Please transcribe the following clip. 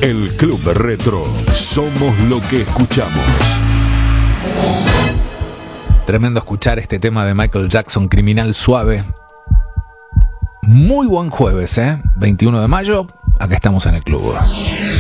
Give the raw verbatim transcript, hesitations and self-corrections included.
El Club Retro. Somos lo que escuchamos. Tremendo escuchar este tema de Michael Jackson, Criminal Suave. Muy buen jueves, ¿eh? veintiuno de mayo, acá estamos en el club.